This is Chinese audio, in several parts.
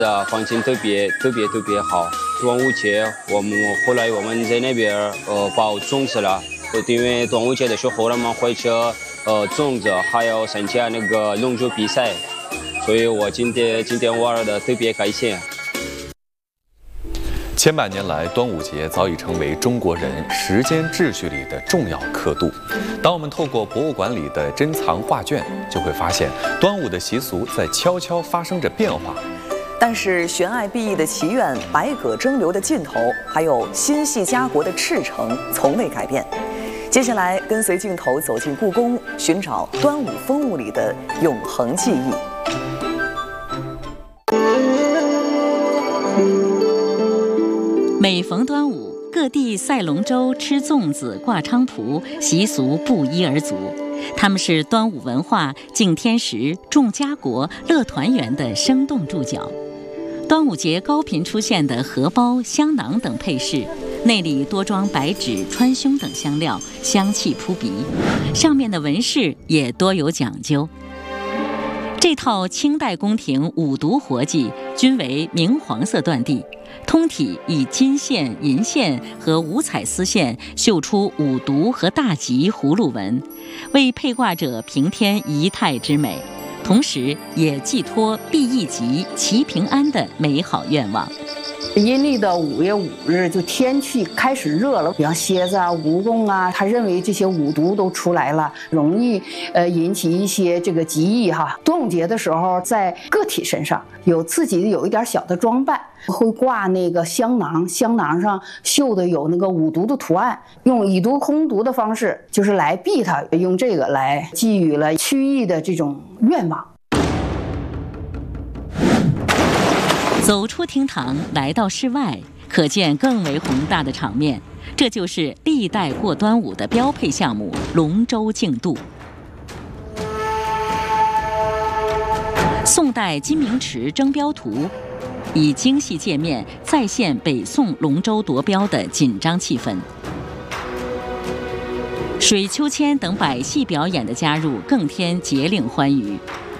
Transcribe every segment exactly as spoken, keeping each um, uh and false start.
的环境特别特别特别好。端午节，我们后来我们在那边呃包粽子了，因为端午节的时候我们会吃呃粽子，还有参加那个龙舟比赛，所以我今天今天玩的特别开心。 千百年来，端午节早已成为中国人时间秩序里的重要刻度。当我们透过博物馆里的珍藏画卷，就会发现端午的习俗在悄悄发生着变化。 但是悬爱毕义的祈愿、百舸争流的劲头，还有心系家国的赤诚，从未改变。接下来，跟随镜头走进故宫，寻找端午风物里的永恒记忆。 每逢端午，各地赛龙舟、吃粽子、挂菖蒲，习俗不一而足。他们是端午文化敬天时、重家国、乐团圆的生动注脚。端午节高频出现的荷包、香囊等配饰，内里多装白芷、川芎等香料，香气扑鼻。上面的纹饰也多有讲究。 这套清代宫廷五毒活计均为明黄色缎地，通体以金线、银线和五彩丝线绣出五毒和大吉葫芦纹，为配挂者平添仪态之美，同时也寄托避疫疾、祈平安的美好愿望。 阴历的五月五日，就天气开始热了，比方蝎子啊、蜈蚣啊，他认为这些五毒都出来了，容易呃引起一些这个疾疫哈。端午节的时候，在个体身上有自己有一点小的装扮，会挂那个香囊，香囊上绣的有那个五毒的图案，用以毒攻毒的方式，就是来避它，用这个来寄予了驱疫的这种愿望。 走出厅堂，来到室外，可见更为宏大的场面。这就是历代过端午的标配项目——龙舟竞渡。宋代金明池征标图，以精细界面再现北宋龙舟夺标的紧张气氛。水秋千等百戏表演的加入，更添节令欢愉。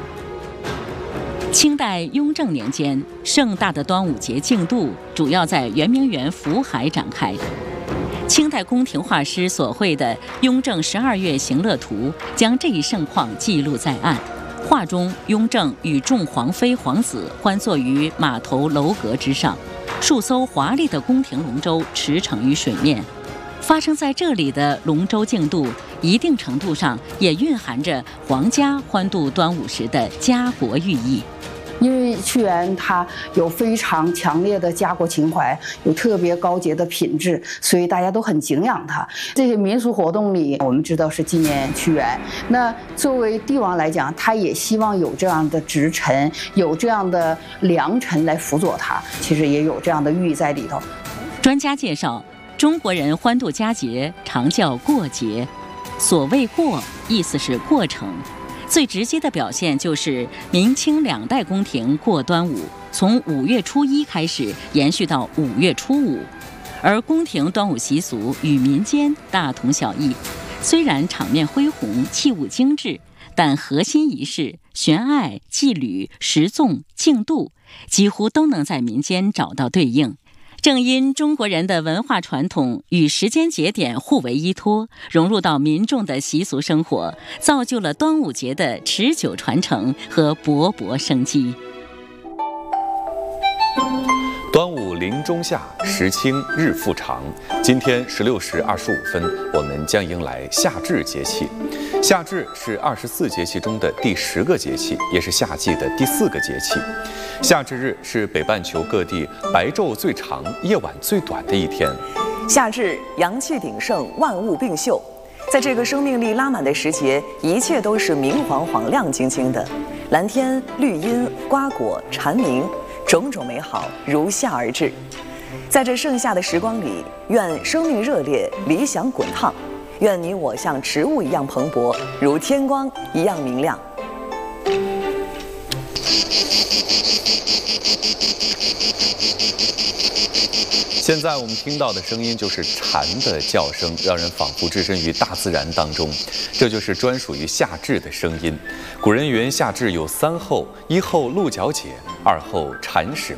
清代雍正年间，盛大的端午节竞渡主要在圆明园福海展开。清代宫廷画师所绘的《雍正十二月行乐图》将这一盛况记录在案。画中，雍正与众皇妃皇子欢坐于码头楼阁之上，数艘华丽的宫廷龙舟驰骋于水面。发生在这里的龙舟竞渡，一定程度上也蕴含着皇家欢度端午时的家国寓意。 因为屈原他有非常强烈的家国情怀，有特别高洁的品质，所以大家都很敬仰他。这些民俗活动里，我们知道是纪念屈原。那作为帝王来讲，他也希望有这样的直臣，有这样的良臣来辅佐他，其实也有这样的寓意在里头。 专家介绍，中国人欢度佳节常叫过节，所谓过，意思是过程。 最直接的表现就是明清两代宫廷过端午，从五月初一开始延续到五月初五，而宫廷端午习俗与民间大同小异。虽然场面恢宏、器物精致，但核心仪式悬爱、祭旅、食粽、竞渡，几乎都能在民间找到对应。 正因中国人的文化传统与时间节点互为依托，融入到民众的习俗生活，造就了端午节的持久传承和勃勃生机。 端午临中夏，时清日复长。今天十六时二十五分，我们将迎来夏至节气。夏至是二十四节气中的第十个节气，也是夏季的第四个节气。夏至日是北半球各地白昼最长、夜晚最短的一天。 夏至，阳气鼎盛，万物并秀。在这个生命力拉满的时节，一切都是明晃晃、亮晶晶的，蓝天、绿荫、瓜果、蝉鸣，种种美好如夏而至。在这盛夏的时光里，愿生命热烈，理想滚烫。 愿你我像植物一样蓬勃，如天光一样明亮。 现在我们听到的声音就是蝉的叫声，让人仿佛置身于大自然当中。这就是专属于夏至的声音。古人云：夏至有三候，一候鹿角解，二候蝉始